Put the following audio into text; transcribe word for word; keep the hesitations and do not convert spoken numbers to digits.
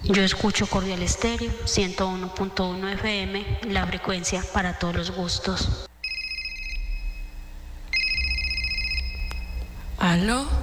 Yo escucho Cordial Estéreo, ciento uno punto uno F M, la frecuencia para todos los gustos. ¿Aló?